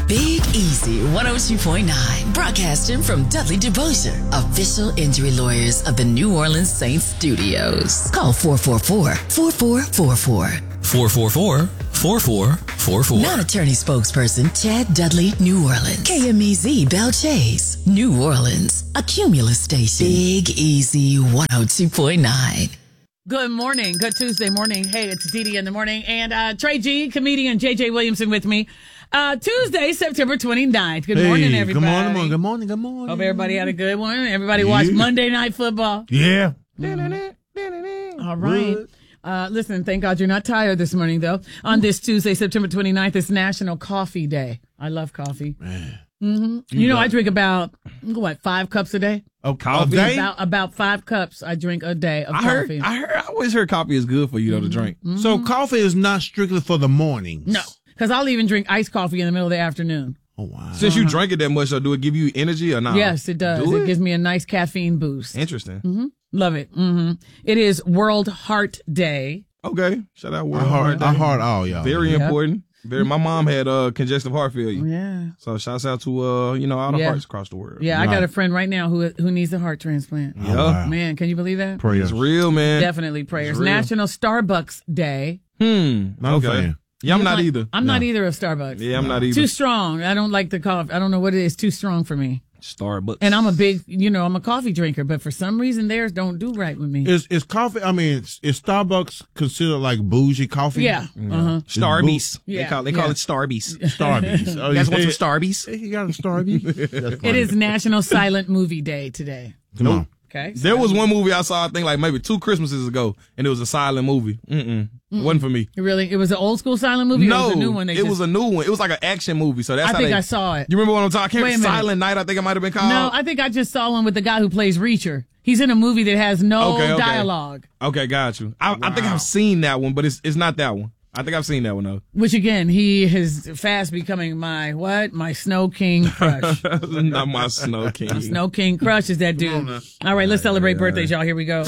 Big Easy 102.9, broadcasting from Dudley DeBosier, official injury lawyers of the New Orleans Saints studios. Call 444-4444. 444-4444. Non-attorney spokesperson Chad Dudley, New Orleans. KMEZ Belle Chase, New Orleans. A Cumulus station. Big Easy 102.9. Good morning. Good Tuesday morning. Hey, it's Dee Dee in the morning. And Trey G, comedian JJ Williamson with me. Tuesday, September 29th. Good morning, everybody. Good morning. Hope everybody had a good one. Everybody watched Monday Night Football. Yeah. All right. Listen, thank God you're not tired this morning, though. On this Tuesday, September 29th, it's National Coffee Day. I love coffee. Man. Mm-hmm. You know, I drink about, 5 cups a day? Oh, coffee? About 5 cups I drink a day of coffee. I always heard coffee is good for you, though, to drink. Mm-hmm. So coffee is not strictly for the mornings? No, because I'll even drink iced coffee in the middle of the afternoon. Oh, wow. Since you drink it that much, so do it give you energy or not? Yes, it does. It gives me a nice caffeine boost. Interesting. Mm-hmm. Love it. Mm-hmm. It is World Heart Day. Okay. Shout out World Heart Day. I heart all y'all. Very important. My mom had congestive heart failure. Yeah. So shouts out to all the hearts across the world. Yeah, I got a friend right now who needs a heart transplant. Yeah. Wow. Man, can you believe that? Prayers. It's real, man. Definitely prayers. National Starbucks Day. Not a fan. Yeah, I'm not either. I'm not either of Starbucks. Yeah, I'm not either. Too strong. I don't like the coffee. I don't know what it is. Too strong for me. Starbucks. And I'm a big, I'm a coffee drinker, but for some reason theirs don't do right with me. Is coffee, is Starbucks considered like bougie coffee? Yeah. Uh-huh. Starbies. Yeah. They call it Starbies. Starbies. Oh, You guys want some Starbies? You got a Starbies? It is National Silent Movie Day today. Come on. Okay. There was one movie I saw, I think like maybe 2 Christmases ago, and it was a silent movie. Wasn't for me. Really? It was an old school silent movie? No, or it was a new one? it was a new one. It was like an action movie. So that's I think I saw it. You remember what I'm talking? Wait a minute. Silent Night, I think it might have been called. No, I think I just saw one with the guy who plays Reacher. He's in a movie that has no dialogue. Okay, got you. I think I've seen that one, but it's not that one. I think I've seen that one though. Which again, he is fast becoming my Snow King crush. Not my Snow King. Snow King crush is that dude. All right, let's celebrate birthdays, y'all. Here we go.